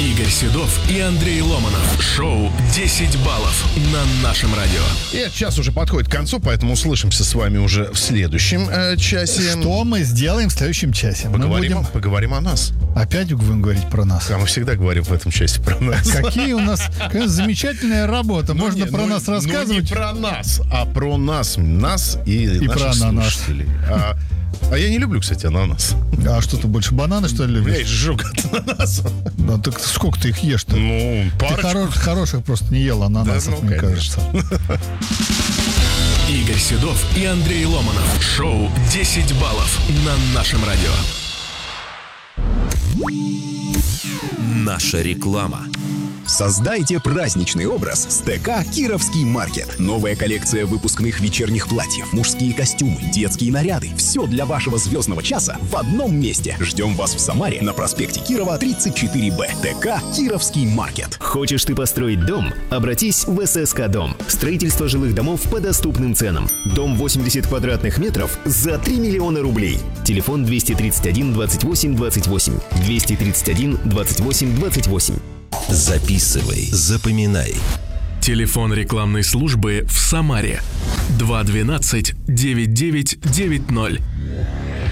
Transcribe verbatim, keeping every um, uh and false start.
Игорь Седов и Андрей Ломанов. Шоу десять баллов на нашем радио. И этот час уже подходит к концу, поэтому услышимся с вами уже в следующем э, часе. Что мы сделаем в следующем часе? Поговорим, мы будем... поговорим о нас. Опять будем говорить про нас? А мы всегда говорим в этом часе про нас. Какие у нас какая замечательная работа. Ну, Можно не, про ну, нас рассказывать. Ну, не про нас, а про нас. Нас и, и наших про слушателей. А, а я не люблю, кстати, ананас. А что ты больше, бананы, что ли, любишь? Я изжег от ананаса. Да, так сколько ты их ешь-то? Ну, парочку. Ты хоро- хороших просто не ел ананасов, да, ну, мне конечно. кажется. Игорь Седов и Андрей Ломанов. Шоу десять баллов на нашем радио. Наша реклама. Создайте праздничный образ с ТК «Кировский маркет». Новая коллекция выпускных вечерних платьев, мужские костюмы, детские наряды. Все для вашего звездного часа в одном месте. Ждем вас в Самаре на проспекте Кирова, тридцать четыре Б. ТК «Кировский маркет». Хочешь ты построить дом? Обратись в ССК Дом. Строительство жилых домов по доступным ценам. Дом восемьдесят квадратных метров за три миллиона рублей. Телефон двести тридцать один двадцать восемь двадцать восемь. двести тридцать один двадцать восемь двадцать восемь. Записывай, запоминай. Телефон рекламной службы в Самаре. два двенадцать девять девять девять ноль.